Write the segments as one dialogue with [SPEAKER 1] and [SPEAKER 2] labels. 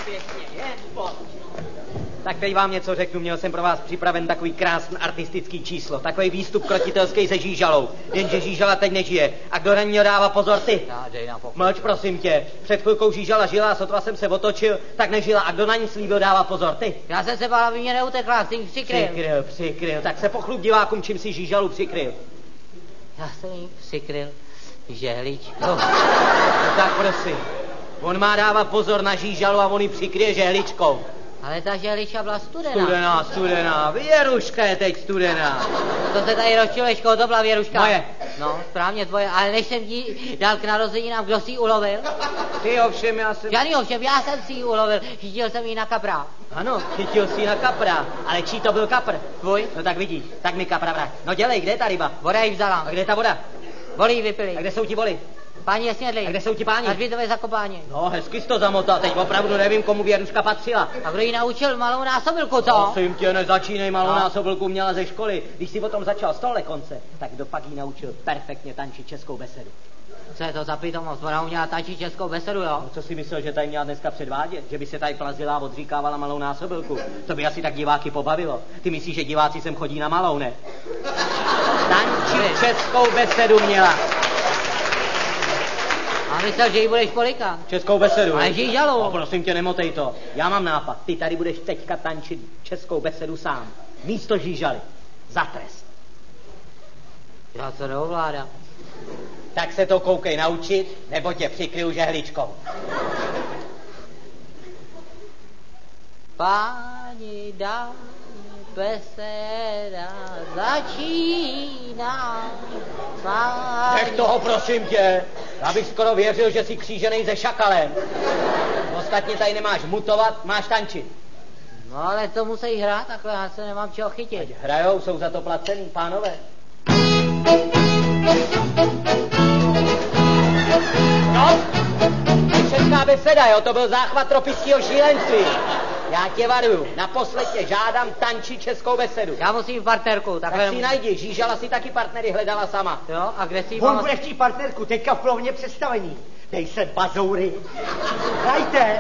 [SPEAKER 1] pěkně, je? Tak teď vám něco řeknu, měl jsem pro vás připraven takový krásný artistický číslo, takový výstup krotitelský se Žížalou, jenže Žížala teď nežije. A kdo na něj dává pozor, ty? Mlč, prosím tě, před chvilkou Žížala žila a sotva jsem se otočil, tak nežila. A kdo na ní slíbil, dává pozor, ty?
[SPEAKER 2] Já jsem se bál, aby mě neutekla, jsem jí přikryl.
[SPEAKER 1] Přikryl, tak se pochlup divákům, čím si Žížalu přikryl.
[SPEAKER 2] Já jsem jí přikryl žehličkou.
[SPEAKER 1] No, tak prosím, on má dávat pozor na Žížalu a on ji přikryje žehličkou.
[SPEAKER 2] Ale ta žehlička byla studená.
[SPEAKER 1] Studená, Věruška je teď studená.
[SPEAKER 2] To se tady rozčilečko, to byla Věruška.
[SPEAKER 1] Moje.
[SPEAKER 2] No, správně tvoje, ale než jsem ti dal k narozeninám, kdo si ji ulovil?
[SPEAKER 1] Ty ovšem, já jsem...
[SPEAKER 2] Žádný ovšem, já jsem si ji ulovil, chytil jsem ji na kapra.
[SPEAKER 1] Ano, chytil si ji na kapra, ale čí to byl kapr?
[SPEAKER 2] Tvůj?
[SPEAKER 1] No tak vidíš, tak mi kapra vrát. No dělej, kde je ta ryba?
[SPEAKER 2] Voda jí vzala.
[SPEAKER 1] A kde je ta voda?
[SPEAKER 2] Voli jí vypili.
[SPEAKER 1] A kde jsou ti voli?
[SPEAKER 2] Páni je snědli.
[SPEAKER 1] A kde jsou ti páni?
[SPEAKER 2] Na Hřbitově Zakopáni.
[SPEAKER 1] No, hezky jsi to zamotal, teď opravdu nevím, komu Věruška patřila.
[SPEAKER 2] A kdo jí naučil malou násobilku, co?
[SPEAKER 1] Prosím tě, nezačínej, malou násobilku měla ze školy. Když si o tom začal z tohle konce, tak kdo pak jí naučil perfektně tančit českou besedu.
[SPEAKER 2] Co je to za pitomost? Ona uměla tančit českou besedu, jo?
[SPEAKER 1] No, co si myslel, že tady měla dneska předvádět? Že by se tady plazila a odříkávala malou násobilku? To by asi tak diváky pobavilo. Ty myslíš, že diváci sem chodí na malou, ne? Tančit českou besedu měla.
[SPEAKER 2] A myslel, že jí budeš polikat.
[SPEAKER 1] Českou besedu.
[SPEAKER 2] Ale Žížalu.
[SPEAKER 1] No, prosím tě, nemotej to. Já mám nápad. Ty tady budeš teďka tančit českou besedu sám. Místo Žížaly. Za trest.
[SPEAKER 2] Já to neovládám.
[SPEAKER 1] Tak se to koukej naučit, nebo tě přikryju žehličkou.
[SPEAKER 2] Páni, dámy, beseda začíná.
[SPEAKER 1] Nech toho, prosím tě. Já bych skoro věřil, že jsi kříženej se šakalem. Ostatně tady nemáš mutovat, máš tančit.
[SPEAKER 2] No ale to musí hrát takhle, já se nemám čeho chytit.
[SPEAKER 1] Ať hrajou, jsou za to placený, pánové. No, česká beseda, jo, to byl záchvat tropického šílenství. Já tě varuju, naposled tě žádám tančit českou besedu.
[SPEAKER 2] Já musím partnerku, takhle.
[SPEAKER 1] Tak si najdi, Žížala si taky partnery hledala sama.
[SPEAKER 2] Jo, a kde si
[SPEAKER 3] On bude chtít partnerku, teďka v plovně představení. Dej se bazoury. Hrajte.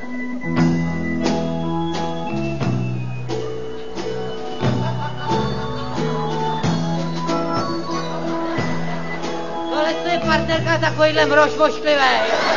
[SPEAKER 2] Tohle to je partnerka takovýhle mrož vošklivej.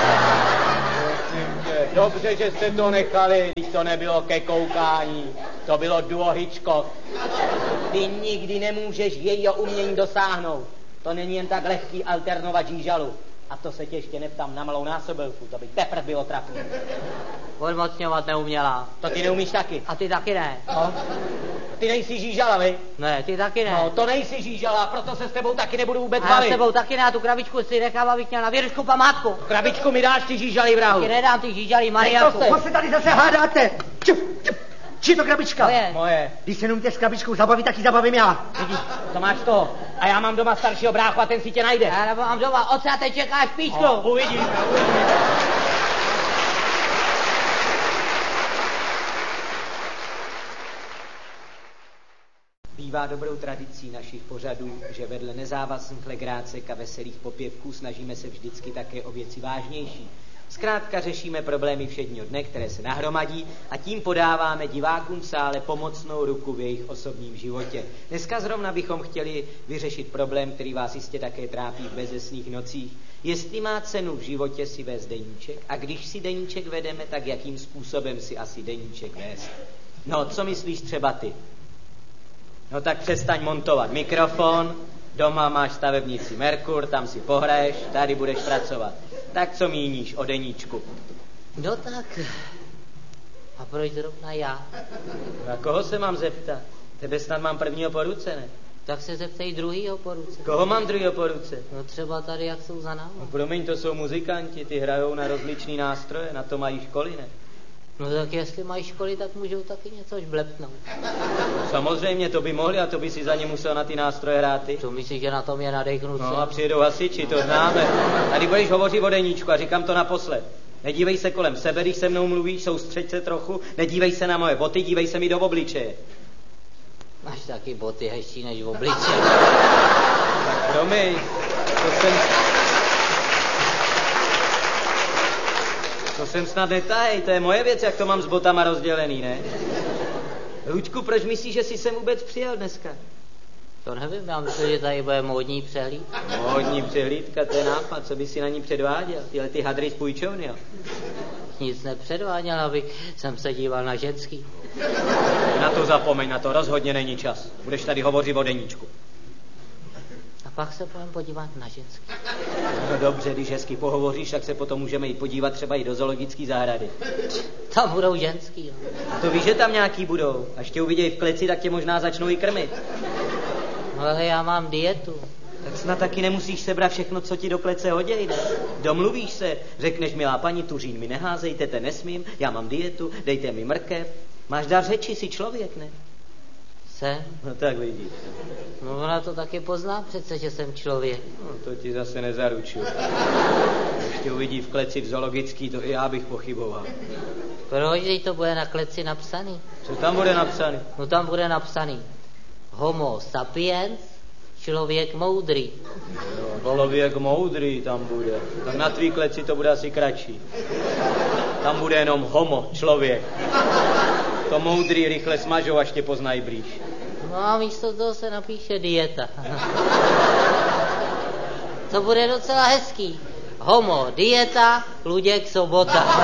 [SPEAKER 1] Dobře, že jste to nechali, když to nebylo ke koukání. To bylo duo Hitchcock. Ty nikdy nemůžeš jejího umění dosáhnout. To není jen tak lehký alternovat Žížalu. A to se tě ještě neptám na malou násobilku, to by teprve bylo trapný.
[SPEAKER 2] Odmocňovat neuměla.
[SPEAKER 1] To ty neumíš taky.
[SPEAKER 2] A ty taky ne.
[SPEAKER 1] No. Ty nejsi Žížala, vy?
[SPEAKER 2] Ne, ty taky ne.
[SPEAKER 1] No, to nejsi Žížala, proto se s tebou taky nebudu vůbec
[SPEAKER 2] a já
[SPEAKER 1] bavit.
[SPEAKER 2] s tebou taky ne, a tu krabičku si nechám, abych měl na Věrušku památku.
[SPEAKER 1] Krabičku mi dáš, ty Žížali vrahu.
[SPEAKER 2] Ti nedám, ty Žížali maniaku.
[SPEAKER 3] Co se tady zase hádáte? Či je to krabička?
[SPEAKER 1] Moje.
[SPEAKER 3] Když se neumíte s krabičkou zabavit, tak ji zabavím já.
[SPEAKER 1] Vidíš, to máš toho. A já mám doma staršího bráchu a ten si tě najde.
[SPEAKER 2] Já mám doma otce, teď čekáš píčku.
[SPEAKER 1] No, uvidíme. Bývá dobrou tradicí našich pořadů, že vedle nezávazných legrácek a veselých popěvků snažíme se vždycky také o věci vážnější. Zkrátka řešíme problémy všedního dne, které se nahromadí, a tím podáváme divákům v sále pomocnou ruku v jejich osobním životě. Dneska zrovna bychom chtěli vyřešit problém, který vás jistě také trápí v bezesných nocích. Jestli má cenu v životě si vést deníček, a když si deníček vedeme, tak jakým způsobem si asi deníček vést? No, co myslíš třeba ty? No tak přestaň montovat mikrofon, doma máš stavebnici Merkur, tam si pohraješ, tady budeš pracovat. Tak co míníš o deníčku?
[SPEAKER 2] No tak, a proč zrovna já?
[SPEAKER 1] Na koho se mám zeptat? Tebe snad mám prvního po ruce, ne?
[SPEAKER 2] Tak se zeptej druhýho po ruce.
[SPEAKER 1] Koho mám druhýho po ruce?
[SPEAKER 2] No třeba tady, jak jsou za námi.
[SPEAKER 1] No promiň, to jsou muzikanti, ty hrajou na rozličný nástroje, na to mají školy, ne?
[SPEAKER 2] No tak jestli mají školy, tak můžou taky něco žblepnout.
[SPEAKER 1] Samozřejmě, to by mohli, a to by si za ně musel na ty nástroje hrát ty.
[SPEAKER 2] To myslíš, že na tom je nadechnut?
[SPEAKER 1] No a přijedou hasiči, to známe. Tady budeš hovořit o deníčku a říkám to naposled. Nedívej se kolem sebe, když se mnou mluvíš, soustřeď se trochu, nedívej se na moje boty, dívej se mi do obličeje.
[SPEAKER 2] Máš taky boty hezčí než v obličeji.
[SPEAKER 1] Tak promiň, to jsem... To jsem snad netaj, to je moje věc, jak to mám s botama rozdělený, ne? Luďku, proč myslíš, že jsi sem vůbec přijel dneska?
[SPEAKER 2] To nevím, já myslím, že tady bude módní přehlíd.
[SPEAKER 1] Módní přehlídka, to je nápad, co by si na ní předváděl? Tyhle ty hadry z půjčovny, jo?
[SPEAKER 2] Nic nepředváděl, abych jsem se díval na ženský.
[SPEAKER 1] Na to zapomeň, na to rozhodně není čas. Budeš tady hovořit o deníčku.
[SPEAKER 2] A pak se půjdeme podívat na ženský.
[SPEAKER 1] No dobře, když hezky pohovoříš, tak se potom můžeme jít podívat třeba i do zoologické zahrady.
[SPEAKER 2] Tam budou ženský, jo.
[SPEAKER 1] A to víš, že tam nějaký budou. Až tě uvidějí v kleci, tak tě možná začnou i krmit.
[SPEAKER 2] Ale já mám dietu.
[SPEAKER 1] Tak snad taky nemusíš sebrat všechno, co ti do klece hoděj, ne? Domluvíš se, řekneš, milá paní, tuřín mi neházejte, te nesmím, já mám dietu, dejte mi mrkev. Máš dar řeči, jsi člověk, ne?
[SPEAKER 2] Jsem?
[SPEAKER 1] No tak vidíš.
[SPEAKER 2] No ona to taky pozná přece, že jsem člověk.
[SPEAKER 1] No to ti zase nezaručuju. Když tě uvidí v kleci v zoologický, to i já bych pochyboval.
[SPEAKER 2] Proč to bude na kleci napsaný?
[SPEAKER 1] Co tam bude napsaný?
[SPEAKER 2] No tam bude napsaný Homo sapiens, člověk moudrý.
[SPEAKER 1] Člověk moudrý tam bude. Tak na tvý kleci to bude asi kratší. Tam bude jenom homo, člověk. To moudrý rychle smažou, až tě poznají blíž.
[SPEAKER 2] No a místo toho se napíše dieta. To bude docela hezký. Homo, dieta, Luděk, sobota.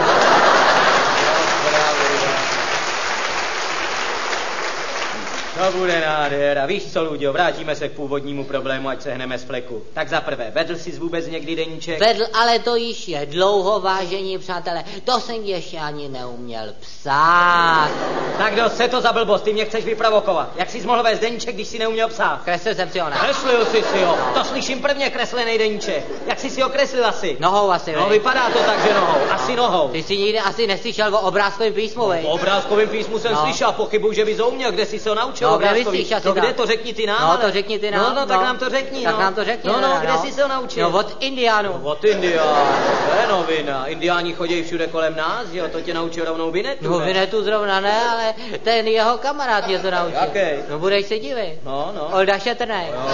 [SPEAKER 1] To bude nádhera. Víš co, Luďo, vrátíme se k původnímu problému, ať se hneme z fleku. Tak za prvé, vedl jsi vůbec někdy deníček?
[SPEAKER 2] Vedl, ale to již je dlouho, vážení přátelé. To jsem ještě ani neuměl psát.
[SPEAKER 1] Tak dost, co je to za blbost, ty mě chceš vyprovokovat. Jak jsi mohl vést deníček, když jsi neuměl psát?
[SPEAKER 2] Kreslil jsem si ho, ne?
[SPEAKER 1] Kreslil jsi si ho. To slyším prvně kreslený deníček. Jak jsi si ho kreslil asi?
[SPEAKER 2] Nohou asi,
[SPEAKER 1] No vypadá to tak, že nohou. Asi nohou.
[SPEAKER 2] Ty jsi nikdy asi neslyšel o obrázkovém písmu, vej?
[SPEAKER 1] O obrázkovém písmu jsem slyšel, pochybuju, že bys ho uměl. Kde jsi se ho naučil?
[SPEAKER 2] No, kde myslíš asi?
[SPEAKER 1] No kde, to řekni ty nám.
[SPEAKER 2] No to řekni ty nám.
[SPEAKER 1] No, tak nám to řekni.
[SPEAKER 2] Tak nám to řekni.
[SPEAKER 1] No, kde jsi se ho naučil?
[SPEAKER 2] No od Indiánů.
[SPEAKER 1] No, od Indiánů, to je novina. Indiáni chodí všude kolem nás, jo, to tě naučil rovnou Vinetu,
[SPEAKER 2] No
[SPEAKER 1] ne?
[SPEAKER 2] Vinetu zrovna ne, ale ten jeho kamarád mě to naučil.
[SPEAKER 1] Jaký?
[SPEAKER 2] No budeš se divit.
[SPEAKER 1] No.
[SPEAKER 2] Olda Šetrnej.
[SPEAKER 1] No,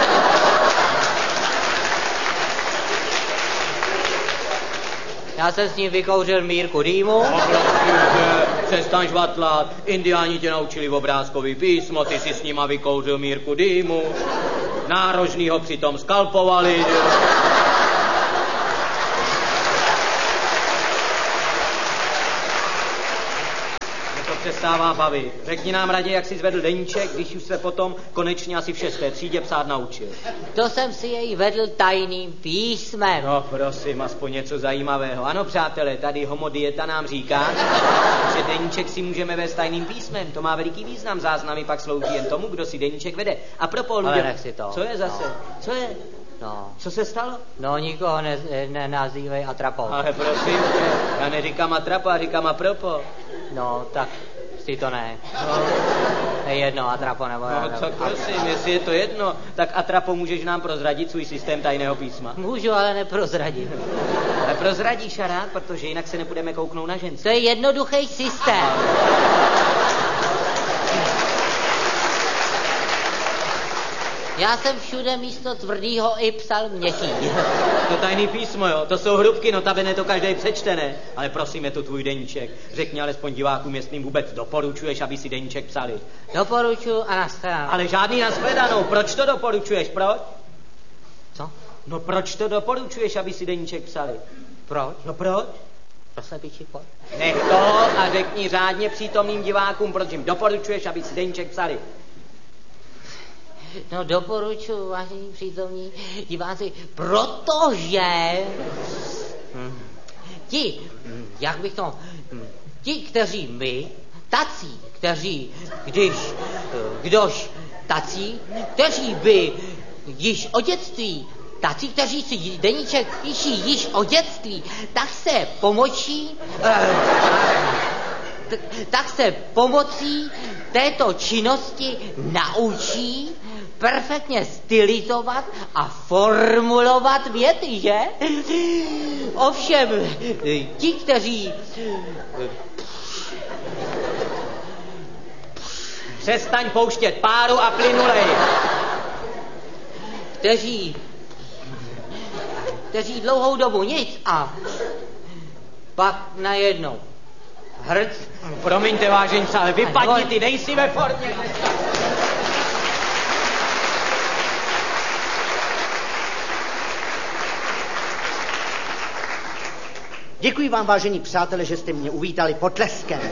[SPEAKER 2] Já jsem s ním vykouřil mírku dýmu.
[SPEAKER 1] Přestaň žvatlat, Indiáni tě naučili obrázkový písmo, ty si s nima vykouřil mírku dýmu, nárožný ho přitom skalpovali. Přestává bavit. Řekni nám raději, jak jsi zvedl deníček, když už se potom konečně asi v 6. třídě psát naučil.
[SPEAKER 2] To jsem si jej vedl tajným písmem.
[SPEAKER 1] No prosím, aspoň něco zajímavého. Ano, přátelé, tady Homo Dieta nám říká, že deníček si můžeme vést tajným písmem. To má veliký význam. Záznamy pak slouží jen tomu, kdo si deníček vede. A propos,
[SPEAKER 2] ale nech si to.
[SPEAKER 1] Co je zase?
[SPEAKER 2] No.
[SPEAKER 1] Co je?
[SPEAKER 2] No.
[SPEAKER 1] Co se stalo?
[SPEAKER 2] No, nikoho nenazývej atrapou.
[SPEAKER 1] Ale prosím tě, já neříkám atrapa, říkám apropo.
[SPEAKER 2] No, tak si to ne. No. Je jedno, atrapo nebo...
[SPEAKER 1] No, tak prosím, jestli je to jedno, tak atrapo můžeš nám prozradit svůj systém tajného písma.
[SPEAKER 2] Můžu, ale neprozradím.
[SPEAKER 1] Ale prozradíš a rád, protože jinak se nepůjdeme kouknout na ženské.
[SPEAKER 2] To je jednoduchý systém. Já jsem všude místo tvrdýho i psal měkký.
[SPEAKER 1] To tajný písmo, jo, to jsou hrubky, notabene to každej přečte, ne? Ale prosím, je to tvůj deníček. Řekni alespoň divákům, jestli jim vůbec doporučuješ, aby si deníček psali.
[SPEAKER 2] Doporučuji a nashledanou.
[SPEAKER 1] Ale žádný nashledanou, proč to doporučuješ, proč?
[SPEAKER 2] Co?
[SPEAKER 1] No proč to doporučuješ, aby si deníček psali?
[SPEAKER 2] Proč?
[SPEAKER 1] No proč?
[SPEAKER 2] To slepičí pojď.
[SPEAKER 1] Nech to a řekni řádně přítomným divákům, proč jim doporučuješ, aby si deníček psali.
[SPEAKER 2] No doporučuji, vážení přítomní diváci, protože ti, kteří my, tací, kteří by již od dětství, tací, kteří si deníček píší již od dětství, tak se pomocí této činnosti naučí perfektně stylizovat a formulovat věty, že? Ovšem, ti, kteří...
[SPEAKER 1] Přestaň pouštět páru a plynulej.
[SPEAKER 2] Kteří dlouhou dobu nic a pak najednou. Hrc.
[SPEAKER 1] Promiňte, váženci, ale vypadni, ty nejsi ve formě.
[SPEAKER 3] Děkuji vám, vážení přátelé, že jste mě uvítali potleskem.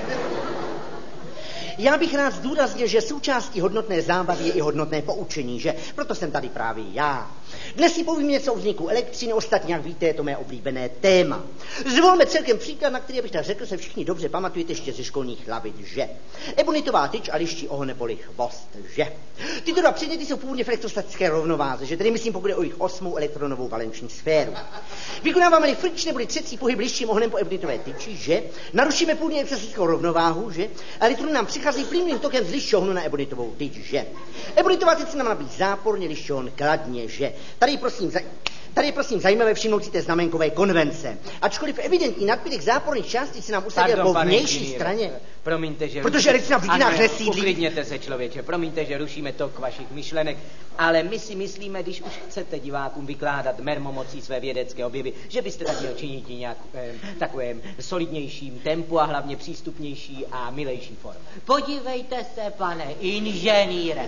[SPEAKER 3] Já bych rád zdůraznil, že součástí hodnotné zábavy je i hodnotné poučení, že proto jsem tady právě já. Dnes si povím něco o vzniku elektřiny, ostatně, jak víte, je to mé oblíbené téma. Zvolme celkem příklad, na který bych tak řekl, se všichni dobře pamatujete ještě ze školních lavit, že? Ebonitová tyč a liští oho neboli chvost, že? Tyto dva předměty jsou původně v elektrostatické rovnováze, že tedy myslím, pokud je o jejich 8. elektronovou valenční sféru. Vykonáváme-li frikční neboli třecí pohyb lištím ohonem po ebonitové tyči, že? Narušíme původně elektrostatickou rovnováhu, že? Elektrony nám přicházejí plynulým tokem z lišťohonu na ebonitovou tyč, že? Ebonitová tyč se nám nabíjí záporně, lišťohon kladně, že? Tady je prosím zajímavé všimnout si té znamenkové konvence. Ačkoliv evidentní nadbytek záporných částí se nám usadil po vnější straně.
[SPEAKER 1] Promiňte, že...
[SPEAKER 3] Protože elektřina v dudinách nesídlí.
[SPEAKER 1] Uklidněte se, člověče. Promiňte, že rušíme tok vašich myšlenek, ale my si myslíme, když už chcete divákům vykládat mermomocí své vědecké objevy, že byste tak měl činit nějak takovém solidnějším tempu a hlavně přístupnější a milejší formě.
[SPEAKER 2] Podívejte se, pane inženýre,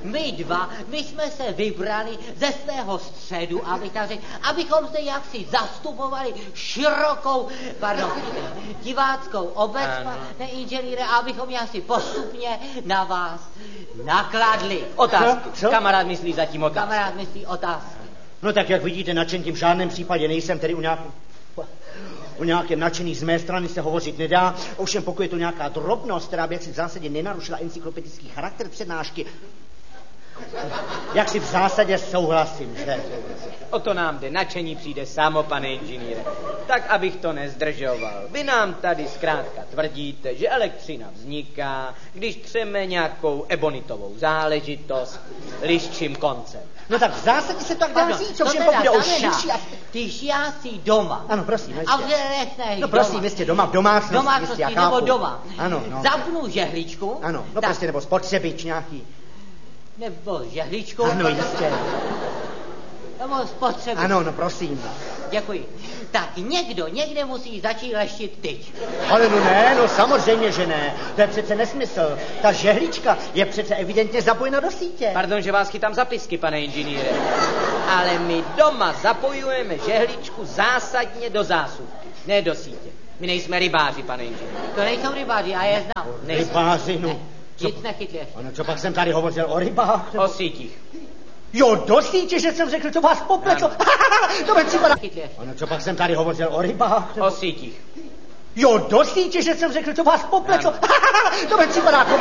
[SPEAKER 2] my jsme se vybrali ze svého středu, abychom se jaksi zastupovali širokou, diváckou obec, pane inženýre, abychom jaksi postupně na vás nakladli.
[SPEAKER 1] Otázky.
[SPEAKER 3] Co?
[SPEAKER 1] Kamarád myslí zatím otázky.
[SPEAKER 2] Kamarád myslí otázky.
[SPEAKER 3] No tak, jak vidíte, nadšenkým v žádném případě nejsem, tedy o nějakém nadšení z mé strany se hovořit nedá. Ovšem, pokud je to nějaká drobnost, která by jaksi v zásadě nenarušila encyklopedický charakter přednášky, jak si v zásadě souhlasím, že?
[SPEAKER 1] O to nám jde, nadšení přijde samo, pane inženýre. Tak, abych to nezdržoval. Vy nám tady zkrátka tvrdíte, že elektřina vzniká, když třeme nějakou ebonitovou záležitost liščím koncem.
[SPEAKER 3] No tak v zásadě se tak dá říct, ovšem pokud jde o širší aspekt.
[SPEAKER 2] Ty šijáci doma.
[SPEAKER 3] Ano, prosím,
[SPEAKER 2] a v
[SPEAKER 3] no prosím, jistě doma, v domácnosti, já chápu.
[SPEAKER 2] Nebo doma.
[SPEAKER 3] Ano, no.
[SPEAKER 2] Zapnu žehličku.
[SPEAKER 3] Ano, no
[SPEAKER 2] tak,
[SPEAKER 3] prostě, nebo spotřebič nějaký.
[SPEAKER 2] Nebo žehličku.
[SPEAKER 3] Ano, jistě.
[SPEAKER 2] Nebo spotřebič.
[SPEAKER 3] Ano, no prosím.
[SPEAKER 2] Děkuji. Tak někde musí začít leštit tyč.
[SPEAKER 3] Ale no samozřejmě, že ne. To je přece nesmysl. Ta žehlička je přece evidentně zapojena do sítě.
[SPEAKER 1] Pardon, že vás chytám za pisky, pane inženýre. Ale my doma zapojujeme žehličku zásadně do zásuvky, ne do sítě. My nejsme rybáři, pane inženýre.
[SPEAKER 2] To nejsou rybáři, já je znám.
[SPEAKER 3] Rybáři, no.
[SPEAKER 2] Nic nechytli.
[SPEAKER 3] Ano, co pak jsem tady hovořil o rybách?
[SPEAKER 1] O sítích.
[SPEAKER 3] Jo, do sítě, že jsem řekl, to vás popletlo. To mi připadá. Ano, co pak jsem tady hovořil o rybách?
[SPEAKER 1] O sítích.
[SPEAKER 3] Jo, do sítě, že jsem řekl, to vás popletlo. To mi připadá